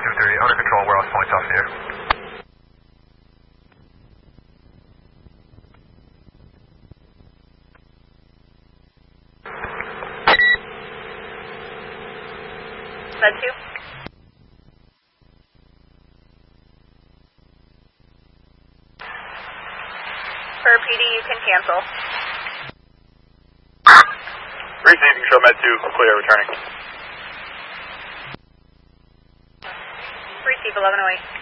2-3, under control, warehouse points off here. Med 2. For PD, you can cancel. Receiving, show Med 2, clear, returning. Receive 1108.